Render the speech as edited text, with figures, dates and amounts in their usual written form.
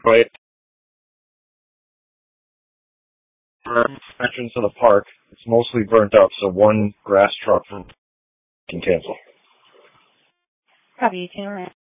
Right. Entrance to the park. It's mostly burnt up, so one grass truck can cancel. Copy, 2